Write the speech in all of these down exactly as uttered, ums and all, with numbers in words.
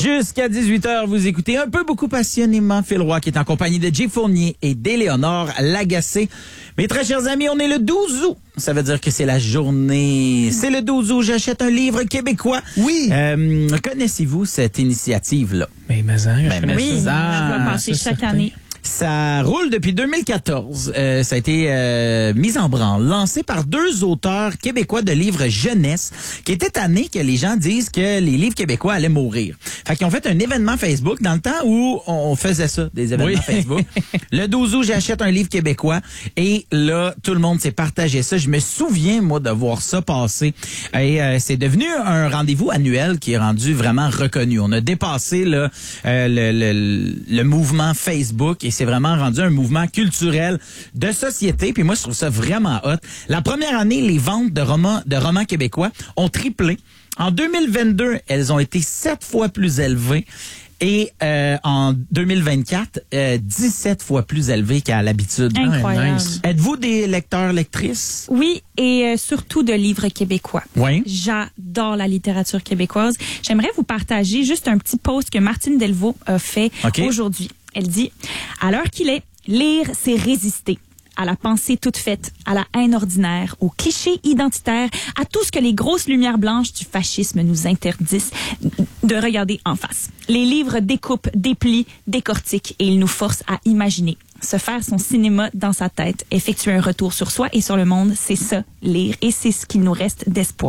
Jusqu'à dix-huit heures, vous écoutez un peu beaucoup passionnément Phil Roy qui est en compagnie de Jay Fournier et d'Éléonore Lagacé. Mes très chers amis, on est le douze août. Ça veut dire que c'est la journée... C'est le douze août, j'achète un livre québécois. Oui. Euh, connaissez-vous cette initiative-là? Mais, mais, hein, Ben, mais Oui, ça, je dois passer c'est chaque certain. année. Ça roule depuis deux mille quatorze. Euh, ça a été euh, mis en branle, lancé par deux auteurs québécois de livres jeunesse qui étaient tannés que les gens disent que les livres québécois allaient mourir. Fait qu'ils ont fait un événement Facebook dans le temps où on faisait ça, des événements Oui. Facebook. Le douze août, j'achète un livre québécois et là, tout le monde s'est partagé ça. Je me souviens, moi, de voir ça passer. Et euh, c'est devenu un rendez-vous annuel qui est rendu vraiment reconnu. On a dépassé là, euh, le, le, le mouvement Facebook et c'est vraiment rendu un mouvement culturel de société. Puis moi, je trouve ça vraiment hot. La première année, les ventes de romans, de romans québécois ont triplé. En deux mille vingt-deux, elles ont été sept fois plus élevées. Et euh, en deux mille vingt-quatre, euh, dix-sept fois plus élevées qu'à l'habitude. Incroyable. Ah, nice. Êtes-vous des lecteurs, lectrices? Oui, et euh, surtout de livres québécois. Oui. J'adore la littérature québécoise. J'aimerais vous partager juste un petit post que Martine Delvaux a fait OK. aujourd'hui. Elle dit « À l'heure qu'il est, lire, c'est résister. À la pensée toute faite, à la haine ordinaire, aux clichés identitaires, à tout ce que les grosses lumières blanches du fascisme nous interdisent de regarder en face. Les livres découpent, déplient, décortiquent et ils nous forcent à imaginer. Se faire son cinéma dans sa tête, effectuer un retour sur soi et sur le monde, c'est ça, lire. Et c'est ce qu'il nous reste d'espoir. »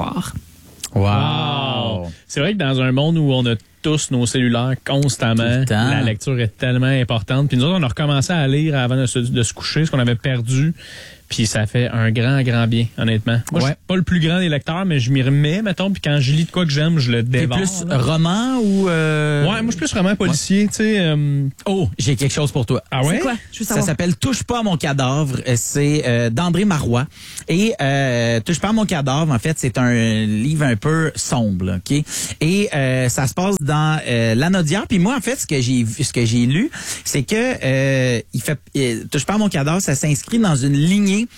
Wow! C'est vrai que dans un monde où on a tous nos cellulaires constamment, Tout le temps. la lecture est tellement importante. Puis nous autres, on a recommencé à lire avant de se, de se coucher, ce qu'on avait perdu. Puis ça fait un grand, grand bien, honnêtement. Moi, je Ouais. suis pas le plus grand des lecteurs, mais je m'y remets, mettons. Puis quand je lis de quoi que j'aime, je le T'es dévore. plus là. roman ou... Euh... Ouais, moi, je suis plus vraiment policier, tu sais. euh, Oh, j'ai quelque chose pour toi. Ah ouais? C'est quoi? Je veux Ça savoir. s'appelle Touche pas à mon cadavre. Euh, C'est euh, d'André Marois. Et euh, Touche pas à mon cadavre, en fait, c'est un livre un peu sombre, ok. Et euh, ça se passe dans euh, l'Anaudière. Puis moi, en fait, ce que j'ai vu, ce que j'ai lu, c'est que euh, il fait euh, Touche pas à mon cadavre, ça s'inscrit dans une lignée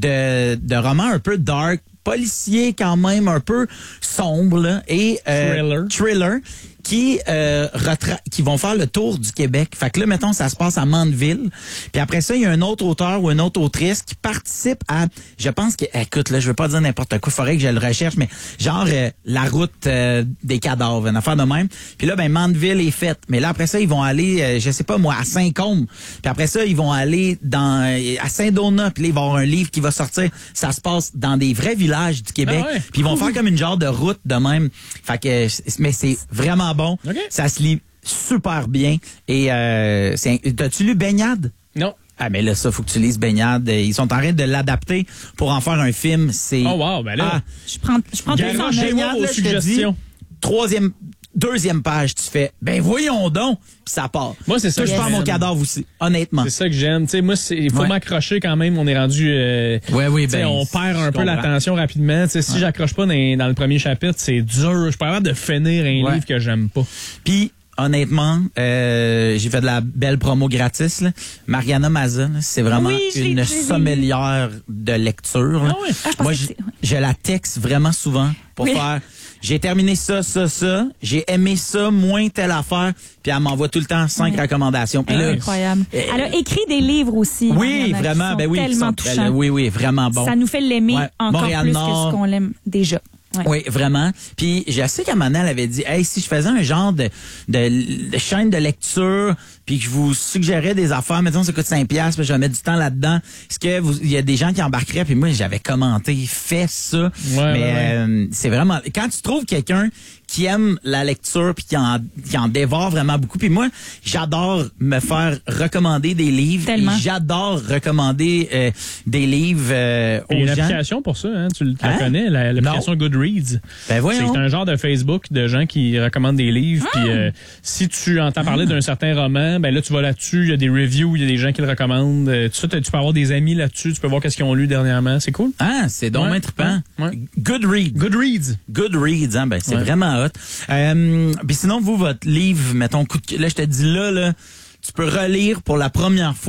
de de romans un peu dark, policier quand même, un peu sombre là, et euh, Thriller. thriller qui euh, retra- qui vont faire le tour du Québec. Fait que là, mettons, ça se passe à Mandeville. Puis après ça, il y a un autre auteur ou une autre autrice qui participe à, je pense que, écoute, là, je veux pas dire n'importe quoi, faudrait que je le recherche, mais genre euh, la route euh, des cadavres, une affaire de même. Puis là, ben Mandeville est faite. Mais là, après ça, ils vont aller, euh, je sais pas moi, à Saint-Côme. Puis après ça, ils vont aller dans euh, à Saint-Donat. Puis là, il va y avoir un livre qui va sortir. Ça se passe dans des vrais villages du Québec. Ah ouais. Puis ils vont faire comme une genre de route de même. Fait que, mais c'est vraiment bon. OK. Ça se lit super bien. Et euh, c'est- t'as-tu lu Baignade? Non. Ah, mais là, ça, faut que tu lises Baignade. Ils sont en train de l'adapter pour en faire un film. C'est Oh wow, ben là. Ah, Je prends, je prends tout ça en note. Garagez-moi Baignade, vos là, je te dis, suggestions. troisième, deuxième page, tu fais, ben voyons donc, puis ça part. Moi, c'est ça Touche que pas à j'aime. mon cadavre aussi, honnêtement. C'est ça que j'aime. Tu sais, moi, c'est- il faut Ouais. m'accrocher quand même. On est rendu. Euh, Ouais, oui, tu sais, ben, on je perd un peu comprends. l'attention rapidement. Tu sais, si j'accroche pas dans, dans le premier chapitre, c'est dur. Je suis pas capable de finir un Ouais. livre que j'aime pas. Puis, honnêtement, euh, j'ai fait de la belle promo gratis. Là. Mariana Maza, là, c'est vraiment Oui, je l'ai- une je l'ai lu. sommelière de lecture. là. Ah ouais? Ah, je pensais Moi, que je, c'est- ouais. je la texte vraiment souvent pour Oui. faire... J'ai terminé ça, ça, ça. J'ai aimé ça, moins telle affaire. Puis elle m'envoie tout le temps cinq Ouais. recommandations. Puis là, Incroyable. euh, Elle a écrit des livres aussi. oui, Mariana, qui vraiment. sont Ben oui, qui tellement sont- touchants. oui, oui, vraiment bon. Ça nous fait l'aimer Ouais. encore plus que Montréal-Nord. ce qu'on l'aime déjà. Ouais. Oui, vraiment. Puis je sais qu'à un moment donné, elle avait dit, hey, si je faisais un genre de, de, de chaîne de lecture, puis que je vous suggérais des affaires, mettons ça coûte cinq piastres, puis je vais mettre du temps là-dedans, est-ce que vous, il y a des gens qui embarqueraient? Puis moi, j'avais commenté, fais ça. Ouais, Mais ouais, ouais. euh, c'est vraiment, quand tu trouves quelqu'un qui aime la lecture puis qui en, qui en dévore vraiment beaucoup. Puis moi, j'adore me faire recommander des livres. Tellement. Et j'adore recommander euh, des livres euh, Il y a aux une gens. application pour ça, hein? Tu la Hein? connais, la- l'application Goodreads. Ben C'est voyons. un genre de Facebook de gens qui recommandent des livres. Ah! Puis euh, si tu entends parler d'un certain roman, ben là tu vas là-dessus, il y a des reviews, il y a des gens qui le recommandent. Euh, tout ça, tu peux avoir des amis là-dessus, tu peux voir qu'est-ce qu'ils ont lu dernièrement. C'est cool. Ah, c'est donc Ouais, bien trippant. ouais, ouais. Goodreads. Goodreads. Goodreads, hein, ben c'est Ouais. vraiment hot. Euh, puis sinon, vous, votre livre, mettons, coup de... là, je te dis là, là, tu peux relire pour la première fois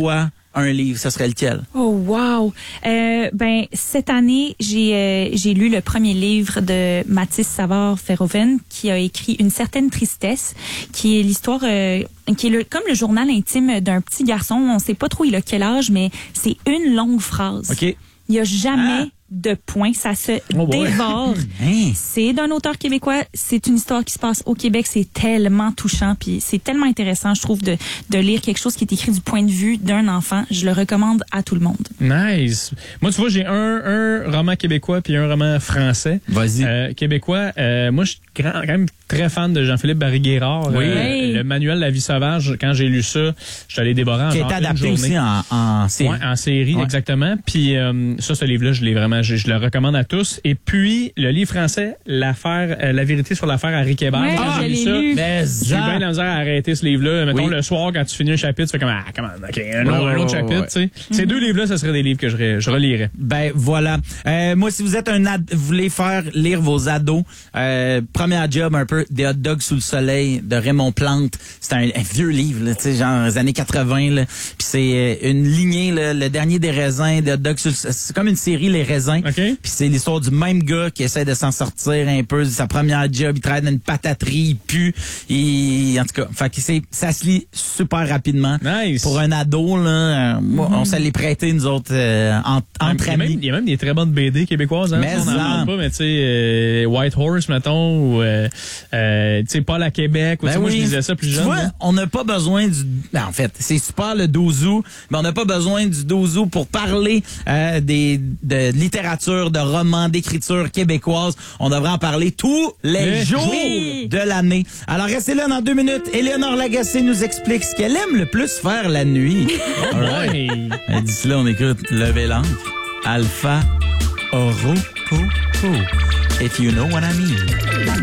un livre, ça serait lequel? Oh wow! Euh, ben cette année, j'ai euh, j'ai lu le premier livre de Mathis Savard-Verhoeven qui a écrit Une certaine tristesse, qui est l'histoire, euh, qui est le, comme le journal intime d'un petit garçon. On sait pas trop il a quel âge, mais c'est une longue phrase. OK. Il y a jamais Ah. de point, ça se Oh boy. dévore. Hein? C'est d'un auteur québécois, c'est une histoire qui se passe au Québec, c'est tellement touchant, puis c'est tellement intéressant, je trouve, de, de lire quelque chose qui est écrit du point de vue d'un enfant. Je le recommande à tout le monde. Nice. Moi, tu vois, j'ai un, un roman québécois puis un roman français. Vas-y. Euh, québécois, euh, moi, je suis grand- quand même très fan de Jean-Philippe Barry-Guérard. Oui. Euh, Oui. Le manuel de la vie sauvage, quand j'ai lu ça, je suis allé dévorer en Qui est genre une adapté journée. aussi en, en série. Ouais, en série, Ouais. exactement. Puis euh, ça, ce livre-là, je l'ai vraiment, je, je le recommande à tous. Et puis, le livre français, l'affaire, euh, La vérité sur l'affaire Harry Kébert. Ouais, Quand je j'ai lu l'ai ça, lu. Mais j'ai eu bien de la misère à arrêter ce livre-là. Mettons, Oui. le soir, quand tu finis un chapitre, tu fais comme, ah, comment, OK, un, Ouais, autre- ouais, un autre ouais, chapitre, ouais. tu sais. Ces deux livres-là, ce seraient des livres que je, re- je relirais. Ben voilà. Euh, moi, si vous êtes un ad, vous voulez faire lire vos ados, euh, premier job un peu, Des hot dogs sous le soleil de Raymond Plante. C'est un, un vieux livre, là, tu sais, genre les années quatre-vingts. Là. Puis c'est euh, une lignée, là, le dernier des raisins, Des hot dogs sous le soleil. C'est comme une série, les raisins. OK. Puis c'est l'histoire du même gars qui essaie de s'en sortir un peu. Sa première job, il travaille dans une pataterie, il pue. Il, en tout cas, fait que c'est, ça se lit super rapidement. Nice. Pour un ado, là, euh, moi, on s'est les prêter, nous autres, euh, en- entre il, y a amis. même, il y a même des très bonnes B D québécoises. Hein, Mais on n'en en. parle pas, mais tu sais, euh, White Horse, mettons, ou euh, euh, tu sais, Paul à Québec. Ou, tu sais, Ben moi, oui. je lisais ça plus Tu jeune. vois, là. on n'a pas besoin du... Ben, en fait, c'est super le douze août, mais on n'a pas besoin du douze août pour parler euh, des, de littérature, de romans, d'écriture québécoise. On devrait en parler tous les Eh, jours oui. de l'année. Alors, restez là dans deux minutes. Éléonore Lagacé nous explique ce qu'elle aime le plus faire la nuit. All right. Ouais. Et d'ici là, on écoute Lever l'encre, Alpha Oro Co Co. If you know what I mean.